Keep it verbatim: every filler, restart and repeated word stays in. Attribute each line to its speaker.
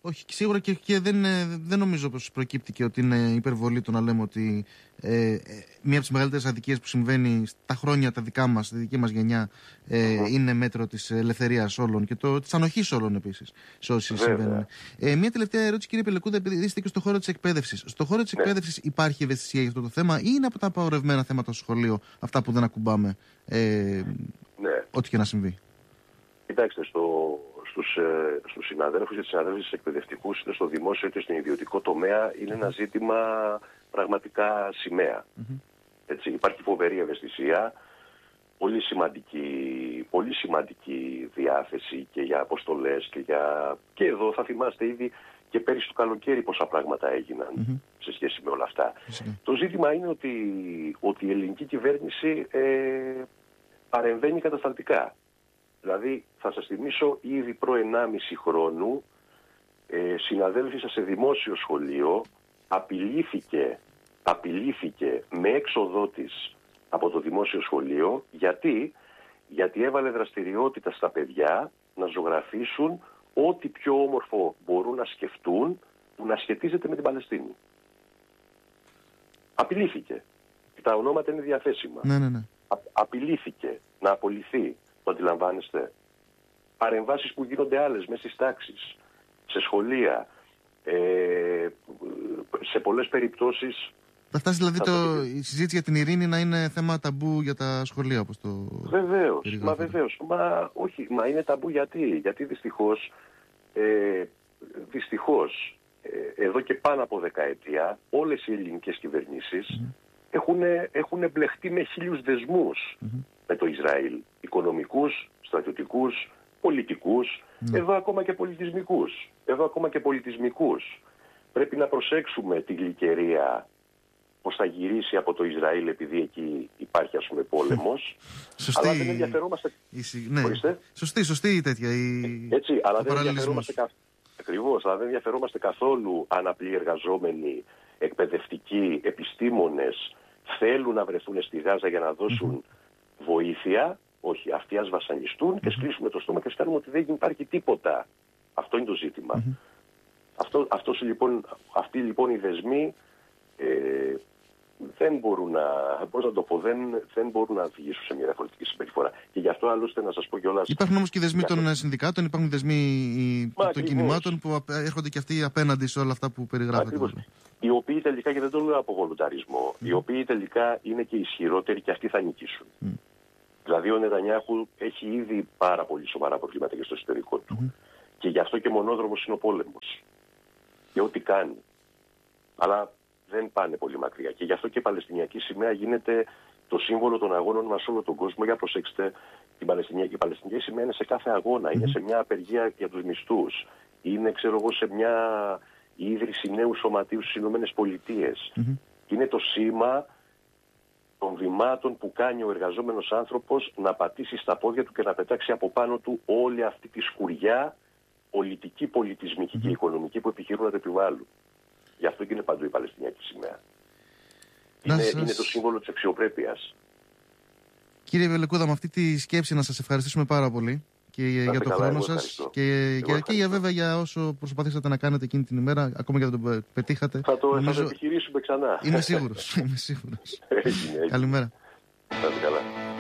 Speaker 1: Όχι, σίγουρα και, και δεν, δεν νομίζω πως προκύπτει και ότι είναι υπερβολή το να λέμε ότι ε, μία από τις μεγαλύτερες αδικίες που συμβαίνει στα χρόνια τα δικά μας, τη δική μας γενιά, ε, mm-hmm. είναι μέτρο της ελευθερίας όλων και το, της ανοχής όλων επίσης σε όσοι συμβαίνουν. Ε, μία τελευταία ερώτηση, κύριε Πελεκούδα, επειδή είστε και στον χώρο της εκπαίδευσης. Στον χώρο της ναι. εκπαίδευσης υπάρχει ευαισθησία για αυτό το θέμα ή είναι από τα απαγορευμένα θέματα στο σχολείο, αυτά που δεν ακουμπάμε, ε, ναι. ό,τι και να συμβεί?
Speaker 2: Κοιτάξτε, στο, στους, ε, στους συναδέλφους και τις συναδέλφους εκπαιδευτικούς, είτε στο δημόσιο είτε στον ιδιωτικό τομέα, είναι ένα ζήτημα πραγματικά σημαία. Mm-hmm. Έτσι, υπάρχει φοβερή ευαισθησία, πολύ σημαντική, πολύ σημαντική διάθεση και για αποστολές και για... Και εδώ θα θυμάστε ήδη και πέρυσι το καλοκαίρι πόσα πράγματα έγιναν mm-hmm. σε σχέση με όλα αυτά. Mm-hmm. Το ζήτημα είναι ότι, ότι η ελληνική κυβέρνηση ε, παρεμβαίνει κατασταλτικά. Δηλαδή, θα σας θυμίσω, ήδη προ ενάμιση χρόνου, ε, συναδέλφοι σας σε δημόσιο σχολείο απειλήθηκε, απειλήθηκε με έξοδό της από το δημόσιο σχολείο. Γιατί? Γιατί έβαλε δραστηριότητα στα παιδιά να ζωγραφίσουν ό,τι πιο όμορφο μπορούν να σκεφτούν που να σχετίζεται με την Παλαιστίνη. Απειλήθηκε. Τα ονόματα είναι διαθέσιμα.
Speaker 1: Ναι, ναι, ναι.
Speaker 2: Α, απειλήθηκε να απολυθεί. Το αντιλαμβάνεστε? Παρεμβάσεις που γίνονται άλλες μέσα στις τάξεις, σε σχολεία, ε, σε πολλές περιπτώσεις.
Speaker 1: Θα φτάσει δηλαδή το, το... η συζήτηση για την ειρήνη να είναι θέμα ταμπού για τα σχολεία, όπως το...
Speaker 2: Βεβαίως, μα βεβαίως. Μα όχι, μα είναι ταμπού γιατί? Γιατί δυστυχώς, ε, δυστυχώς ε, εδώ και πάνω από δεκαετία όλες οι ελληνικές κυβερνήσεις mm-hmm. έχουν, έχουν μπλεχτεί με χίλιους δεσμούς mm-hmm. με το Ισραήλ. Οικονομικούς, στρατιωτικούς, πολιτικούς, mm. εδώ ακόμα και πολιτισμικούς. Εδώ ακόμα και πολιτισμικούς. Πρέπει να προσέξουμε τη γλυκερία πως θα γυρίσει από το Ισραήλ επειδή εκεί υπάρχει ας πούμε πόλεμος.
Speaker 1: Σωστή...
Speaker 2: Αλλά δεν ενδιαφερόμαστε...
Speaker 1: Η... Ναι. Σωστή, σωστή τέτοια η...
Speaker 2: Έτσι, αλλά δεν ενδιαφερόμαστε κα... Ακριβώς, αλλά δεν ενδιαφερόμαστε καθόλου αν απλοί εργαζόμενοι, εκπαιδευτικοί, επιστήμονες θέλουν να βρεθούν στη Γάζα για να δώσουν mm-hmm. βοήθεια. Όχι, αυτοί ας βασανιστούν mm-hmm. και σκλείσουμε το στόμα και ας κάνουμε ότι δεν υπάρχει τίποτα. Αυτό είναι το ζήτημα. Mm-hmm. Αυτό, αυτός, λοιπόν, αυτοί λοιπόν οι δεσμοί ε, δεν μπορούν να, πώς να το πω, δεν, δεν μπορούν να οδηγήσουν σε μια διαφορετική συμπεριφορά. Και γι' αυτό άλλωστε να σας πω κιόλας...
Speaker 1: Υπάρχουν όμως και δεσμοί των αυτό... συνδικάτων, υπάρχουν δεσμοί Μα, των κινημάτων που έρχονται και αυτοί απέναντι σε όλα αυτά που περιγράφετε.
Speaker 2: Οι οποίοι τελικά, και δεν το λέω από βολονταρισμό, mm. οι οποίοι τελικά είναι και ισχυρότεροι και αυτοί θα νικήσουν. Mm. Δηλαδή ο Νετανιάχου έχει ήδη πάρα πολύ σοβαρά προβλήματα και στο εσωτερικό του. Mm-hmm. Και γι' αυτό και μονόδρομος είναι ο πόλεμος. Και ό,τι κάνει. Αλλά δεν πάνε πολύ μακριά. Και γι' αυτό και η Παλαιστινιακή σημαία γίνεται το σύμβολο των αγώνων μας σε όλο τον κόσμο. Για προσέξτε, την Παλαιστινιακή, η Παλαιστινιακή σημαία είναι σε κάθε αγώνα. Mm-hmm. Είναι σε μια απεργία για τους μισθούς. Είναι, ξέρω εγώ, σε μια ίδρυση νέου σωματείου στις Ηνωμένες Πολιτείες. Mm-hmm. Είναι το σήμα των βημάτων που κάνει ο εργαζόμενος άνθρωπος να πατήσει στα πόδια του και να πετάξει από πάνω του όλη αυτή τη σκουριά πολιτική, πολιτισμική mm-hmm. και οικονομική που επιχειρούν να το επιβάλλουν. Γι' αυτό και είναι παντού η Παλαιστινιακή σημαία. Είναι, σας... είναι το σύμβολο της αξιοπρέπειας.
Speaker 1: Κύριε Πελεκούδα, με αυτή τη σκέψη να σας ευχαριστήσουμε πάρα πολύ και για τον χρόνο σας και, και, και για βέβαια για όσο προσπαθήσατε να κάνετε εκείνη την ημέρα, ακόμα και δεν το πετύχατε.
Speaker 2: Θα το, νομίζω... θα το επιχειρήσουμε ξανά.
Speaker 1: Είμαι σίγουρος. Είμαι σίγουρος. Καλημέρα.
Speaker 2: Καλημέρα.